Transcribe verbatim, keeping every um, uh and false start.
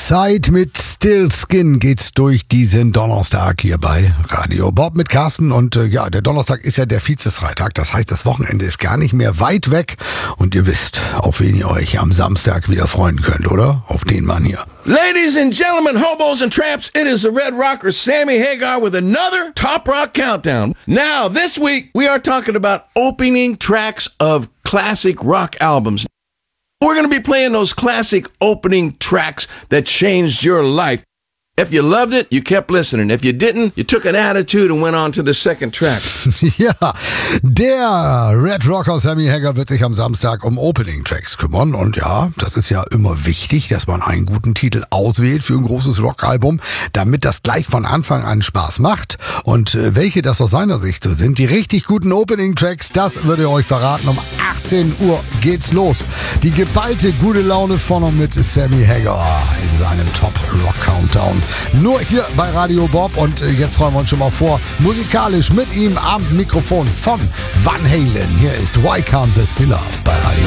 Inside mit Still Skin geht's durch diesen Donnerstag hier bei Radio Bob mit Carsten. Und äh, ja, der Donnerstag ist ja der Vize-Freitag. Das heißt, das Wochenende ist gar nicht mehr weit weg. Und ihr wisst, auf wen ihr euch am Samstag wieder freuen könnt, oder? Auf den Mann hier. Ladies and gentlemen, hobos and tramps, it is the Red Rocker Sammy Hagar with another Top Rock Countdown. Now, this week, we are talking about opening tracks of classic rock albums. We're going to be playing those classic opening tracks that changed your life. If you loved it, you kept listening. If you didn't, you took an attitude and went on to the second track. Ja, der Red Rocker Sammy Hagar wird sich am Samstag um Opening Tracks kümmern. Und ja, das ist ja immer wichtig, dass man einen guten Titel auswählt für ein großes Rockalbum, damit das gleich von Anfang an Spaß macht. Und äh, welche das aus seiner Sicht so sind, die richtig guten Opening Tracks, das wird er euch verraten. Um achtzehn Uhr geht's los. Die geballte gute Laune vorne mit Sammy Hagar in seinem Top Rock Countdown. Nur hier bei Radio Bob und jetzt freuen wir uns schon mal vor, musikalisch mit ihm am Mikrofon von Van Halen. Hier ist Why Can't This Be Love bei Radio